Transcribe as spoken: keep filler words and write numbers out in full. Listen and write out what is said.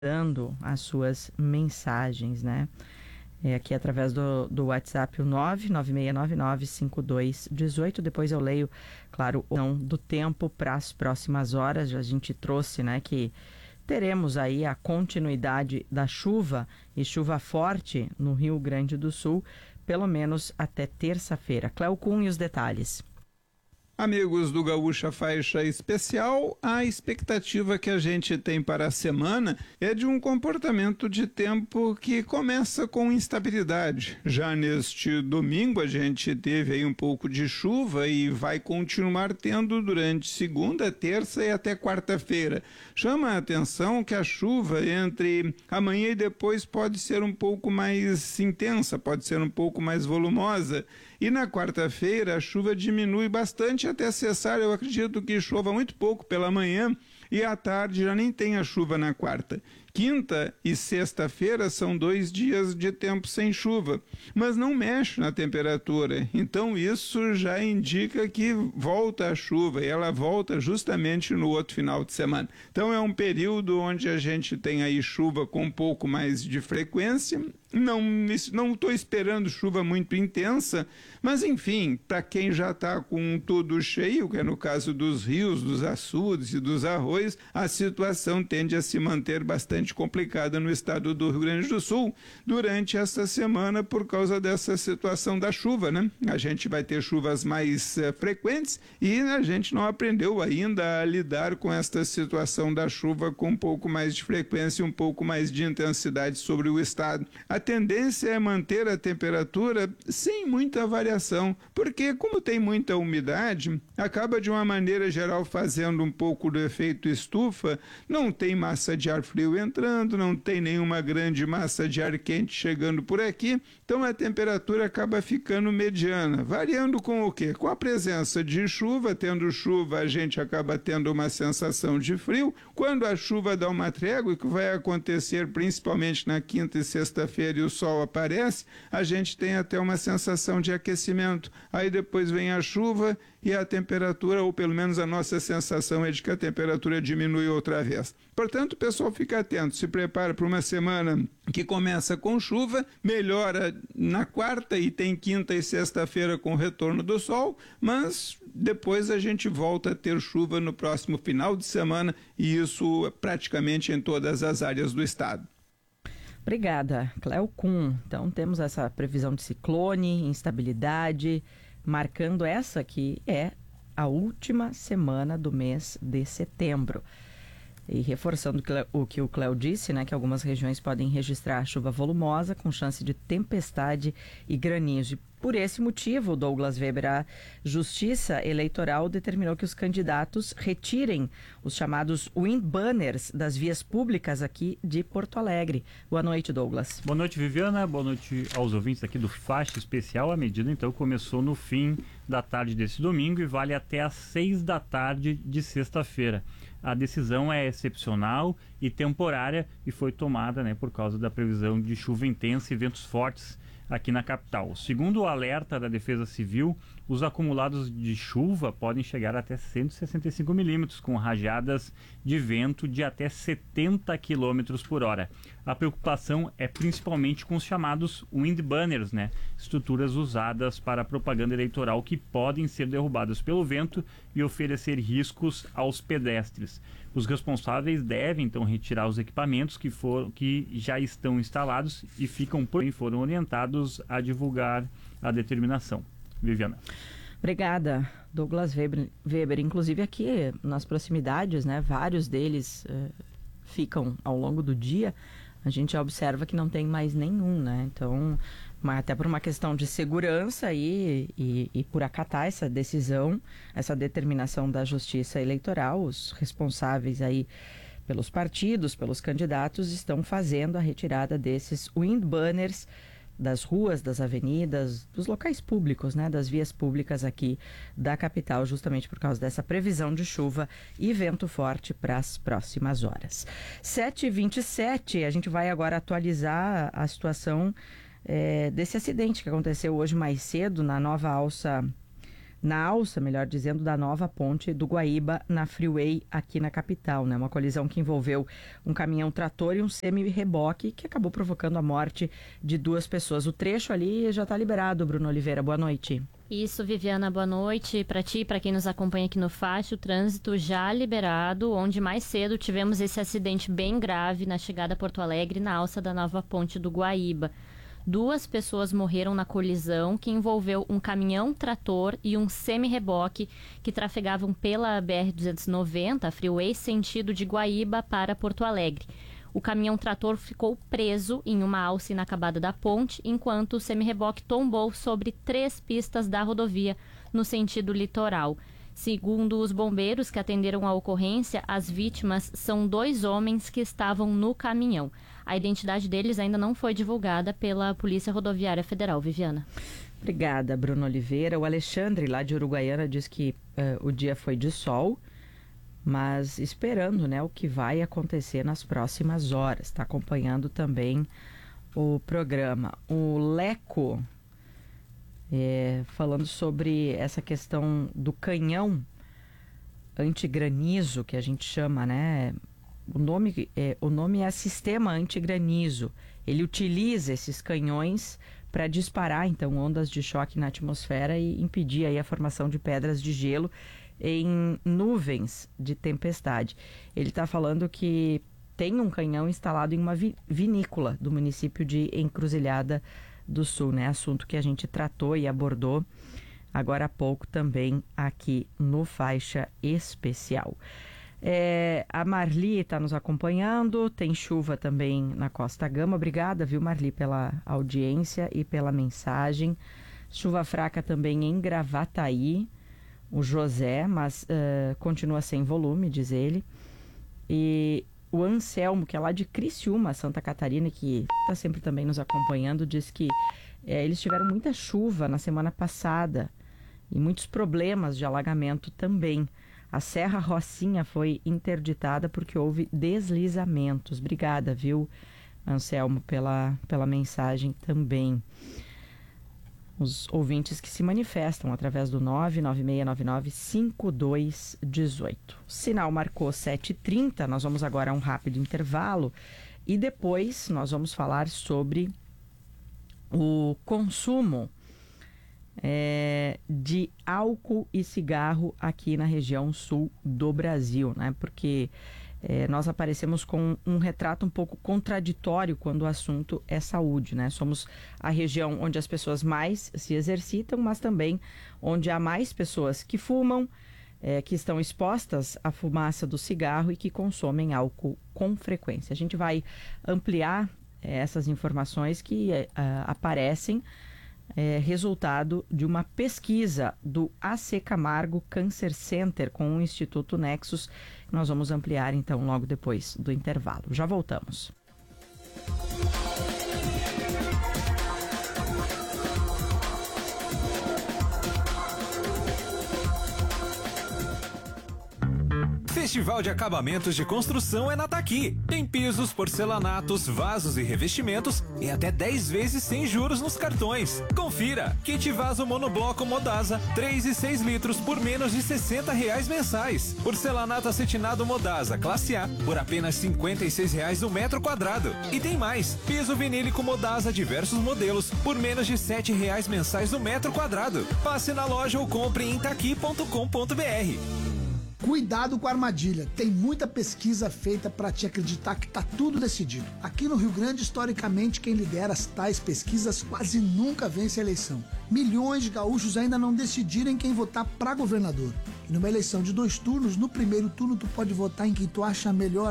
dando as suas mensagens, né? É aqui através do, do WhatsApp, o nove nove seis nove nove cinco dois um oito. Depois eu leio, claro, não do tempo para as próximas horas. A gente trouxe, né, que teremos aí a continuidade da chuva e chuva forte no Rio Grande do Sul, pelo menos até terça-feira. Cléo Kuhn e os detalhes. Amigos do Gaúcha Faixa Especial, a expectativa que a gente tem para a semana é de um comportamento de tempo que começa com instabilidade. Já neste domingo a gente teve aí um pouco de chuva e vai continuar tendo durante segunda, terça e até quarta-feira. Chama a atenção que a chuva entre amanhã e depois pode ser um pouco mais intensa, pode ser um pouco mais volumosa. E na quarta-feira a chuva diminui bastante até cessar. Eu acredito que chova muito pouco pela manhã e à tarde já nem tem a chuva na quarta. Quinta e sexta-feira são dois dias de tempo sem chuva, mas não mexe na temperatura, então isso já indica que volta a chuva e ela volta justamente no outro final de semana. Então é um período onde a gente tem aí chuva com um pouco mais de frequência. Não não estou esperando chuva muito intensa, mas enfim, para quem já está com tudo cheio, que é no caso dos rios, dos açudes e dos arroios, a situação tende a se manter bastante complicada no estado do Rio Grande do Sul durante esta semana por causa dessa situação da chuva, né? A gente vai ter chuvas mais uh, frequentes e a gente não aprendeu ainda a lidar com esta situação da chuva com um pouco mais de frequência e um pouco mais de intensidade sobre o estado. A tendência é manter a temperatura sem muita variação, porque como tem muita umidade, acaba de uma maneira geral fazendo um pouco do efeito estufa, não tem massa de ar frio entrando, não tem nenhuma grande massa de ar quente chegando por aqui, então a temperatura acaba ficando mediana, variando com o quê? Com a presença de chuva. Tendo chuva a gente acaba tendo uma sensação de frio. Quando a chuva dá uma trégua, que vai acontecer principalmente na quinta e sexta-feira e o sol aparece, a gente tem até uma sensação de aquecimento. Aí depois vem a chuva e a temperatura, ou pelo menos a nossa sensação é de que a temperatura diminui outra vez. Portanto, o pessoal fica atento, se prepara para uma semana que começa com chuva, melhora na quarta e tem quinta e sexta-feira com o retorno do sol, mas depois a gente volta a ter chuva no próximo final de semana, e isso praticamente em todas as áreas do estado. Obrigada, Cléo Kuhn. Então temos essa previsão de ciclone, instabilidade, marcando essa que é a última semana do mês de setembro. E reforçando o que o Cléo disse, né, que algumas regiões podem registrar chuva volumosa com chance de tempestade e granizo. E por esse motivo, Douglas Weber, a Justiça Eleitoral determinou que os candidatos retirem os chamados wind banners das vias públicas aqui de Porto Alegre. Boa noite, Douglas. Boa noite, Viviana. Boa noite aos ouvintes aqui do Faixa Especial. A medida, então, começou no fim da tarde desse domingo e vale até às seis da tarde de sexta-feira. A decisão é excepcional e temporária e foi tomada, né, por causa da previsão de chuva intensa e ventos fortes aqui na capital. Segundo o alerta da Defesa Civil, os acumulados de chuva podem chegar até cento e sessenta e cinco milímetros, com rajadas de vento de até setenta quilômetros por hora. A preocupação é principalmente com os chamados wind banners, né? Estruturas usadas para propaganda eleitoral que podem ser derrubadas pelo vento e oferecer riscos aos pedestres. Os responsáveis devem, então, retirar os equipamentos que, for, que já estão instalados e ficam por aí, foram orientados a divulgar a determinação. Viviana. Obrigada, Douglas Weber. Weber. Inclusive aqui nas proximidades, né, vários deles eh, ficam ao longo do dia. A gente observa que não tem mais nenhum, né? Então, mas até por uma questão de segurança e, e, e por acatar essa decisão, essa determinação da Justiça Eleitoral, os responsáveis aí pelos partidos, pelos candidatos, estão fazendo a retirada desses wind banners das ruas, das avenidas, dos locais públicos, né, das vias públicas aqui da capital, justamente por causa dessa previsão de chuva e vento forte para as próximas horas. sete e vinte e sete, a gente vai agora atualizar a situação é, desse acidente que aconteceu hoje mais cedo na nova alça na alça, melhor dizendo, da nova ponte do Guaíba na Freeway aqui na capital, né? Uma colisão que envolveu um caminhão-trator e um semi-reboque que acabou provocando a morte de duas pessoas. O trecho ali já está liberado, Bruno Oliveira. Boa noite. Isso, Viviana, boa noite para ti, para quem nos acompanha aqui no Faixa, o trânsito já liberado, onde mais cedo tivemos esse acidente bem grave na chegada a Porto Alegre, na alça da nova ponte do Guaíba. Duas pessoas morreram na colisão que envolveu um caminhão-trator e um semi-reboque que trafegavam pela B R duzentos e noventa, a Freeway, sentido de Guaíba para Porto Alegre. O caminhão-trator ficou preso em uma alça inacabada da ponte, enquanto o semi-reboque tombou sobre três pistas da rodovia no sentido litoral. Segundo os bombeiros que atenderam a ocorrência, as vítimas são dois homens que estavam no caminhão. A identidade deles ainda não foi divulgada pela Polícia Rodoviária Federal. Viviana. Obrigada, Bruno Oliveira. O Alexandre, lá de Uruguaiana, diz que uh, o dia foi de sol, mas esperando, né, o que vai acontecer nas próximas horas. Está acompanhando também o programa. O Leco, é, falando sobre essa questão do canhão antigranizo, que a gente chama, né? O nome é, o nome é Sistema Antigranizo. Ele utiliza esses canhões para disparar, então, ondas de choque na atmosfera e impedir aí a formação de pedras de gelo em nuvens de tempestade. Ele está falando que tem um canhão instalado em uma vi- vinícola do município de Encruzilhada do Sul, né? Assunto que a gente tratou e abordou agora há pouco também aqui no Faixa Especial. É, a Marli está nos acompanhando, tem chuva também na Costa Gama. Obrigada, viu, Marli, pela audiência e pela mensagem. Chuva fraca também em Gravataí, o José, mas uh, continua sem volume, diz ele. E o Anselmo, que é lá de Criciúma, Santa Catarina, que está sempre também nos acompanhando, diz que é, eles tiveram muita chuva na semana passada e muitos problemas de alagamento também. A Serra Rocinha foi interditada porque houve deslizamentos. Obrigada, viu, Anselmo, pela, pela mensagem também. Os ouvintes que se manifestam através do nove nove seis nove nove cinco dois um oito. O sinal marcou sete e trinta, nós vamos agora a um rápido intervalo e depois nós vamos falar sobre o consumo É, de álcool e cigarro aqui na região sul do Brasil, né? Porque é, nós aparecemos com um retrato um pouco contraditório quando o assunto é saúde, né? Somos a região onde as pessoas mais se exercitam, mas também onde há mais pessoas que fumam, é, que estão expostas à fumaça do cigarro e que consomem álcool com frequência. A gente vai ampliar é, essas informações que é, aparecem É, resultado de uma pesquisa do A C Camargo Cancer Center com o Instituto Nexus. Nós vamos ampliar então logo depois do intervalo. Já voltamos. Festival de Acabamentos de Construção é na Taqui. Tem pisos, porcelanatos, vasos e revestimentos e até dez vezes sem juros nos cartões. Confira! Kit vaso monobloco Modasa, três e seis litros por menos de sessenta reais mensais. Porcelanato acetinado Modasa, classe A, por apenas cinquenta e seis reais o metro quadrado. E tem mais! Piso vinílico Modasa, diversos modelos, por menos de sete reais mensais o metro quadrado. Passe na loja ou compre em taqui ponto com ponto br. Cuidado com a armadilha. Tem muita pesquisa feita para te acreditar que tá tudo decidido. Aqui no Rio Grande, historicamente, quem lidera as tais pesquisas quase nunca vence a eleição. Milhões de gaúchos ainda não decidiram em quem votar para governador. E numa eleição de dois turnos, no primeiro turno tu pode votar em quem tu acha melhor